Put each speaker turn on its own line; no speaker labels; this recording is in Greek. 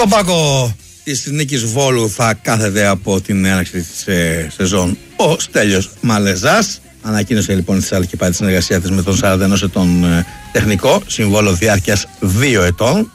Στον πάγκο της Νίκης Βόλου θα κάθεται από την έναρξη της σεζόν ο Στέλιος Μαλεζάς. Ανακοίνωσε λοιπόν η Θεσσαλονίκη τη συνεργασία της με τον 41 ετών τεχνικό, συμβόλαιο διάρκειας 2 ετών.